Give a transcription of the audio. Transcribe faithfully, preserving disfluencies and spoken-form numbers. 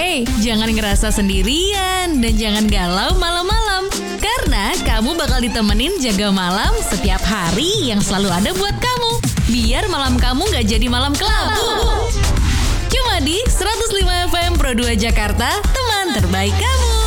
Hey, jangan ngerasa sendirian dan jangan galau malam-malam. Karena kamu bakal ditemenin jaga malam setiap hari yang selalu ada buat kamu. Biar malam kamu gak jadi malam kelabu. Cuma di seratus lima F M Pro dua Jakarta, teman terbaik kamu.